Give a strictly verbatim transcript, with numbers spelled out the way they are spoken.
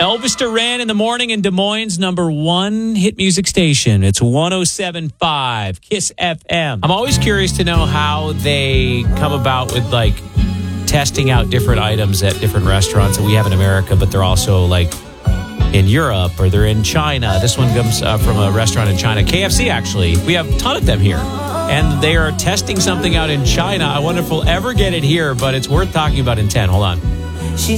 Elvis Duran in the morning in Des Moines' number one hit music station. It's one oh seven point five KISS F M. I'm always curious to know how they come about with like testing out different items at different restaurants that we have in America, but they're also like in Europe or they're in China. This one comes uh, from a restaurant in China, K F C actually. We have a ton of them here. And they are testing something out in China. I wonder if we'll ever get it here, but it's worth talking about in ten. Hold on.